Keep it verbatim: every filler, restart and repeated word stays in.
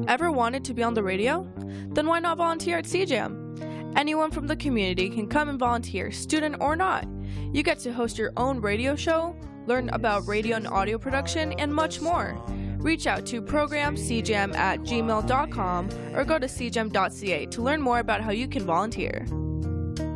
Ever wanted to be on the radio? Then why not volunteer at C J A M? Anyone from the community can come and volunteer, student or not. You get to host your own radio show, learn about radio and audio production, and much more. Reach out to programcjam at gmail dot com or go to c j a m dot c a to learn more about how you can volunteer.